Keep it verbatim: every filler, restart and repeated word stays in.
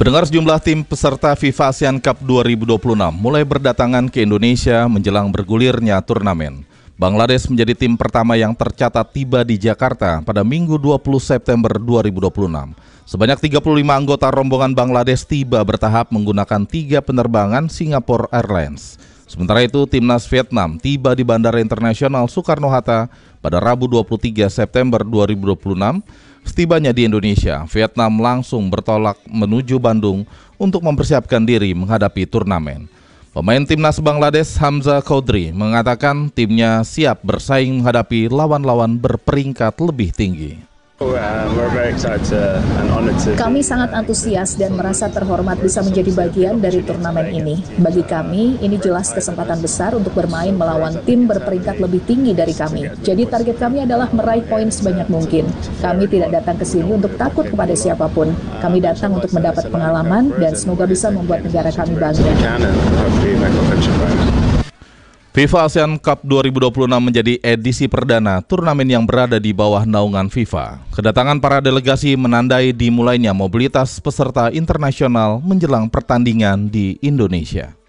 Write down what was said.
Pendengar, sejumlah tim peserta FIFA Asian Cup dua ribu dua puluh enam mulai berdatangan ke Indonesia menjelang bergulirnya turnamen. Bangladesh menjadi tim pertama yang tercatat tiba di Jakarta pada Minggu dua puluh September dua ribu dua puluh enam. Sebanyak tiga puluh lima anggota rombongan Bangladesh tiba bertahap menggunakan tiga penerbangan Singapore Airlines. Sementara itu, timnas Vietnam tiba di Bandara Internasional Soekarno-Hatta pada Rabu dua puluh tiga September dua ribu dua puluh enam. Setibanya di Indonesia, Vietnam langsung bertolak menuju Bandung untuk mempersiapkan diri menghadapi turnamen. Pemain timnas Bangladesh Hamza Choudhury mengatakan timnya siap bersaing menghadapi lawan-lawan berperingkat lebih tinggi. Kami sangat antusias dan merasa terhormat bisa menjadi bagian dari turnamen ini. Bagi kami, ini jelas kesempatan besar untuk bermain melawan tim berperingkat lebih tinggi dari kami. Jadi target kami adalah meraih poin sebanyak mungkin. Kami tidak datang ke sini untuk takut kepada siapapun. Kami datang untuk mendapat pengalaman dan semoga bisa membuat negara kami bangga. FIFA Asian Cup dua ribu dua puluh enam menjadi edisi perdana turnamen yang berada di bawah naungan FIFA. Kedatangan para delegasi menandai dimulainya mobilitas peserta internasional menjelang pertandingan di Indonesia.